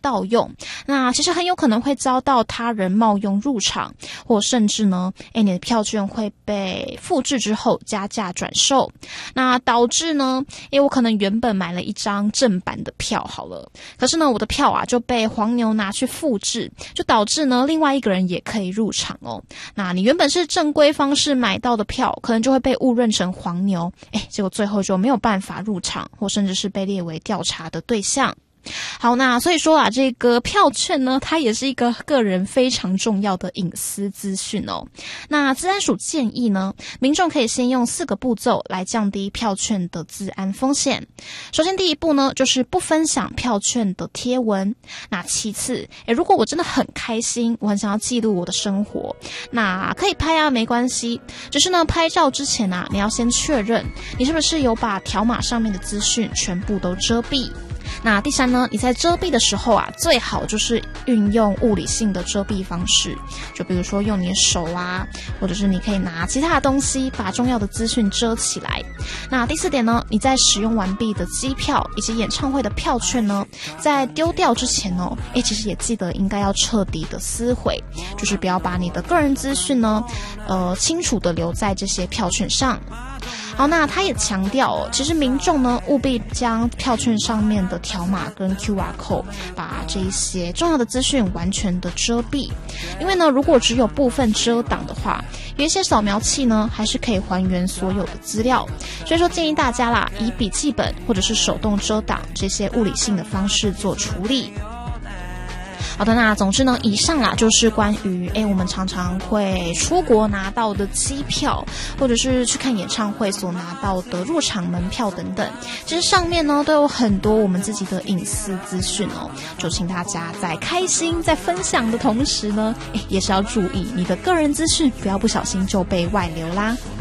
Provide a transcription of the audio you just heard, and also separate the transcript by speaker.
Speaker 1: 盗用，那其实很有可能会遭到他人冒用入场，或甚至呢，你的票券会被复制之后加价转售，那导致呢，我可能原本买了一张正版的票好了，可是呢，我的票啊就被黄牛拿去复制，就导致呢另外一个人也可以入场哦。那你原本是正规方式买到的票，可能就会被误认成黄牛，结果最后就没有办法入场，或甚至是被列为调查的对象。好，那所以说啊，这个票券呢，它也是一个个人非常重要的隐私资讯哦。那资安署建议呢，民众可以先用4个步骤来降低票券的资安风险。首先第一步呢，就是不分享票券的贴文。那其次，如果我真的很开心，我很想要记录我的生活，那可以拍啊，没关系。只是呢，拍照之前啊，你要先确认你是不是有把条码上面的资讯全部都遮蔽。那第三呢，你在遮蔽的时候啊，最好就是运用物理性的遮蔽方式，就比如说用你的手啊，或者是你可以拿其他的东西把重要的资讯遮起来。那第4点呢，你在使用完毕的机票以及演唱会的票券呢，在丢掉之前哦，其实也记得应该要彻底的撕毁，就是不要把你的个人资讯呢，清楚的留在这些票券上。好，那他也强调哦，其实民众呢务必将票券上面的条码跟 QR code 把这一些重要的资讯完全的遮蔽，因为呢如果只有部分遮挡的话，有一些扫描器呢还是可以还原所有的资料，所以说建议大家啦，以笔记本或者是手动遮挡这些物理性的方式做处理。好的，那总之呢，以上啦就是关于我们常常会出国拿到的机票，或者是去看演唱会所拿到的入场门票等等，其实上面呢都有很多我们自己的隐私资讯哦，就请大家在开心在分享的同时呢，也是要注意你的个人资讯不要不小心就被外流啦。